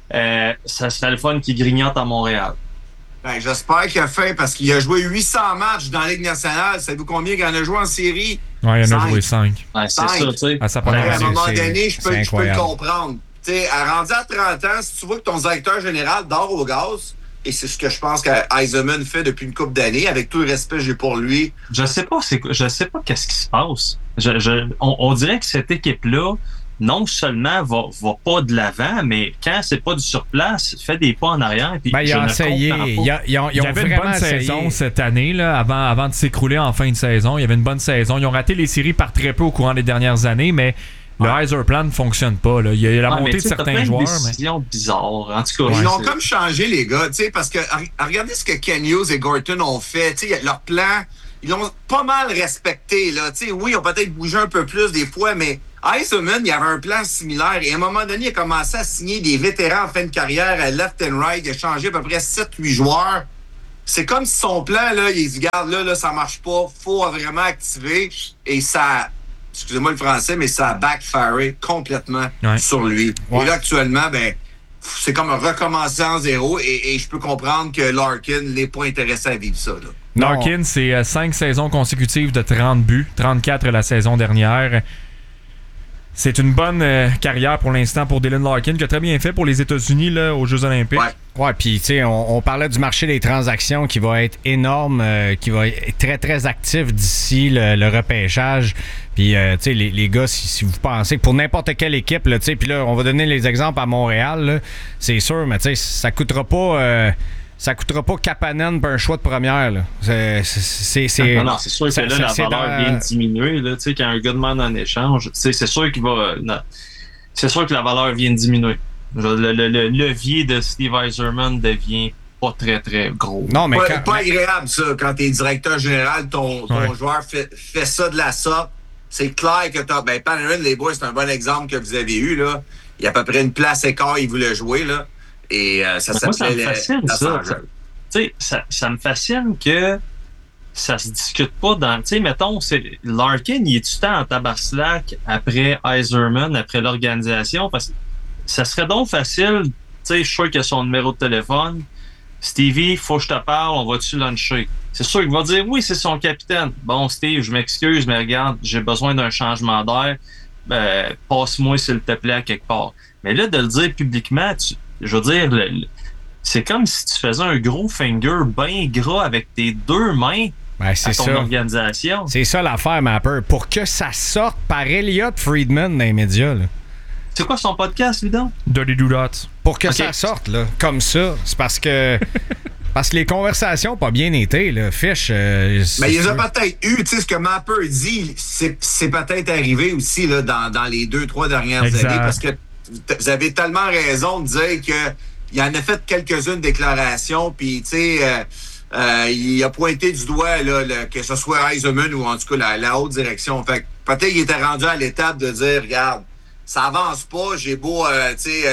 Ça serait le fun qui grignote à Montréal. Ben, j'espère qu'il a faim parce qu'il a joué 800 matchs dans la Ligue nationale. Savez-vous combien il en a joué en série? Ouais, il en a joué 5. Ouais, c'est ça, tu sais. À un moment donné, je peux le comprendre. T'sais, rendu à 30 ans, si tu vois que ton directeur général dort au gaz, et c'est ce que je pense qu'Yzerman fait depuis une couple d'années, avec tout le respect que j'ai pour lui. Je sais pas qu'est-ce qui se passe. On dirait que cette équipe-là, non seulement va pas de l'avant, mais quand c'est pas du surplace, fait des pas en arrière. Puis il a essayé. Ils ont avait une bonne saison cette année, là, avant de s'écrouler en fin de saison. Il y avait une bonne saison. Ils ont raté les séries par très peu au courant des dernières années, mais le Yzerplan ne fonctionne pas. Là. Il y a la montée de certains joueurs. C'est une décision bizarre. En tout cas, ils ont comme changé, les gars, parce que regardez ce que Ken Hughes et Gorton ont fait. Leur plan, ils l'ont pas mal respecté. Là. Oui, ils ont peut-être bougé un peu plus des fois, mais Yzerman, il avait un plan similaire. Et à un moment donné, il a commencé à signer des vétérans en fin de carrière à left and right. Il a changé à peu près 7-8 joueurs. C'est comme si son plan, là, il se dit, regarde, là, ça marche pas. Faut vraiment activer. Et ça, excusez-moi le français, mais ça a backfiré complètement sur lui. Et là, actuellement, ben, c'est comme un recommencer en zéro. Et je peux comprendre que Larkin n'est pas intéressé à vivre ça, là. Larkin, c'est 5 saisons consécutives de 30 buts, 34 la saison dernière. C'est une bonne carrière pour l'instant pour Dylan Larkin, qui a très bien fait pour les États-Unis là, aux Jeux Olympiques. Ouais, puis tu sais, on parlait du marché des transactions qui va être énorme, qui va être très, très actif d'ici le repêchage. Puis, tu sais, les gars, si vous pensez que pour n'importe quelle équipe, tu sais, puis là, on va donner les exemples à Montréal, là, c'est sûr, mais tu sais, ça coûtera pas Kapanen pour un choix de première. Là. Non, c'est sûr que là, la valeur vient de diminuer. Là, quand un gars demande un échange, c'est sûr qu'il va. C'est sûr que la valeur vient de diminuer. Le levier de Steve Yzerman devient pas très, très gros. Non, mais pas agréable, ça. Quand t'es directeur général, ton joueur fait ça de la sorte. C'est clair que t'as. Ben, Panarin, les boys, c'est un bon exemple que vous avez eu. Là. Il y a à peu près une place écart, il voulait jouer. Là. Et ça s'appelait ça me fascine que ça se discute pas dans. Tu sais, mettons, Larkin, il est-tu temps en tabarnak après Yzerman, après l'organisation? Parce que ça serait donc facile. Tu sais, je suis sûr qu'il a son numéro de téléphone. Stevie, faut que je te parle, on va-tu luncher? C'est sûr qu'il va dire oui, c'est son capitaine. Bon, Steve, je m'excuse, mais regarde, j'ai besoin d'un changement d'air. Passe-moi, s'il te plaît, à quelque part. Mais là, de le dire publiquement, je veux dire, c'est comme si tu faisais un gros finger bien gras avec tes 2 mains à ton organisation. C'est ça l'affaire, Mapper. Pour que ça sorte par Elliot Friedman dans les médias. Là. C'est quoi son podcast, lui donc? Dirty Do Dots. Pour que ça sorte, là, comme ça, c'est parce que Parce que les conversations n'ont pas bien été, là. Fish. Mais il les a peut-être eu, tu sais, ce que Mapper dit, c'est peut-être arrivé aussi là, dans les 2-3 dernières années, parce que vous avez tellement raison de dire qu'il en a fait quelques-unes déclarations, puis tu sais, il a pointé du doigt là, que ce soit Yzerman ou en tout cas la haute direction. Fait que peut-être qu'il était rendu à l'étape de dire, regarde, ça avance pas, j'ai beau, tu sais,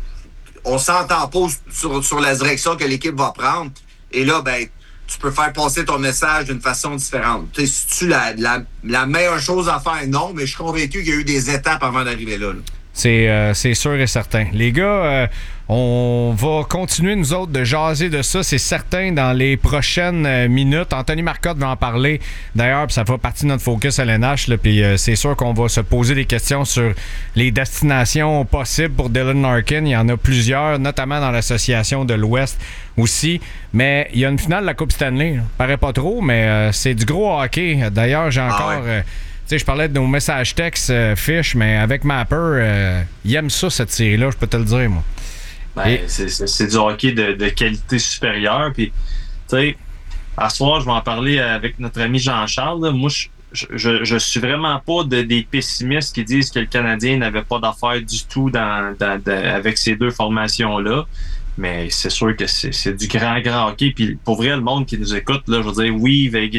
on s'entend pas sur la direction que l'équipe va prendre. Et là, ben, tu peux faire passer ton message d'une façon différente. Tu sais, c'est-tu la meilleure chose à faire? Non, mais je suis convaincu qu'il y a eu des étapes avant d'arriver là. C'est sûr et certain. Les gars, on va continuer, nous autres, de jaser de ça, c'est certain, dans les prochaines minutes. Anthony Marcotte va en parler, d'ailleurs, puis ça fera partie de notre focus LNH. Puis c'est sûr qu'on va se poser des questions sur les destinations possibles pour Dylan Larkin. Il y en a plusieurs, notamment dans l'association de l'Ouest aussi. Mais il y a une finale de la Coupe Stanley. Paraît pas trop, mais c'est du gros hockey. D'ailleurs, j'ai encore... Tu sais, je parlais de nos messages textes Fish, mais avec Mapper, il aime ça, cette série-là, je peux te le dire, moi. Ben, c'est du hockey de qualité supérieure. Puis, tu sais, à ce soir, je vais en parler avec notre ami Jean-Charles. Là. Moi, je suis vraiment pas des pessimistes qui disent que le Canadien n'avait pas d'affaires du tout avec ces deux formations-là. Mais c'est sûr que c'est du grand hockey. Puis, pour vrai, le monde qui nous écoute, là, je veux dire, oui, Vegas,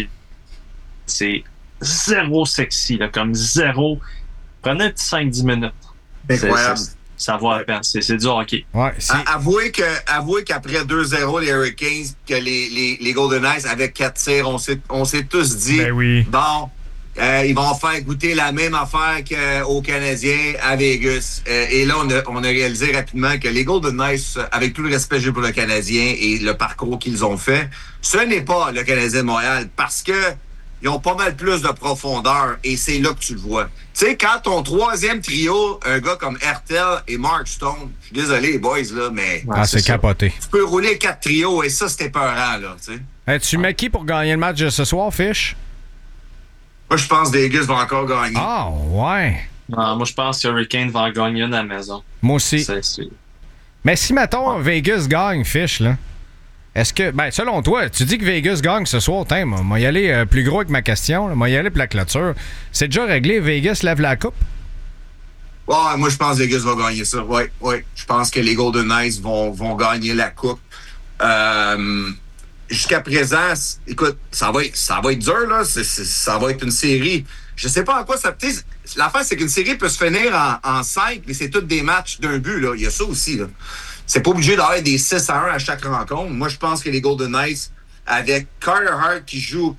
c'est zéro sexy, là, comme zéro. Prenez un petit 5-10 minutes. Incroyable. Ça vaut la peine. C'est du hockey. Ouais, avouez qu'après 2-0, les Hurricanes, que les Golden Knights, avec 4 tirs, on s'est tous dit, bon, ils vont faire goûter la même affaire qu'aux Canadiens à Vegas. Et là, on a réalisé rapidement que les Golden Knights, avec tout le respect que j'ai pour le Canadien et le parcours qu'ils ont fait, ce n'est pas le Canadien de Montréal, parce que ils ont pas mal plus de profondeur et c'est là que tu le vois. Tu sais, quand ton troisième trio, un gars comme Hertel et Mark Stone, je suis désolé les boys, là, mais... c'est capoté. Tu peux rouler 4 trios et ça, c'était peurant, là, tu sais. Hey, tu mets qui pour gagner le match de ce soir, Fish? Moi, je pense que Vegas va encore gagner. Ah, ouais. Non, moi, je pense que Hurricane va en gagner une à la maison. Moi aussi. Mais si, mettons, Vegas gagne, Fish, là, est-ce que, ben, selon toi, tu dis que Vegas gagne ce soir, moi y aller plus gros avec ma question, moi y aller pour la clôture. C'est déjà réglé, Vegas lève la coupe? Ouais, moi je pense que Vegas va gagner ça. Ouais. Je pense que les Golden Knights vont gagner la coupe. Jusqu'à présent, écoute, ça va être dur, là. Ça va être une série. Je sais pas en quoi ça peut. L'affaire, c'est qu'une série peut se finir en 5, mais c'est tous des matchs d'un but, là. Il y a ça aussi, là. C'est pas obligé d'avoir des 6-1 à chaque rencontre. Moi, je pense que les Golden Knights, avec Carter Hart qui joue